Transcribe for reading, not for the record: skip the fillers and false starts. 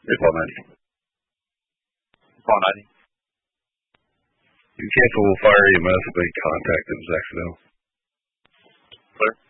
Paul 90. Paul 90. You cancel fire EMS if they contact them, Zaxville. Clear.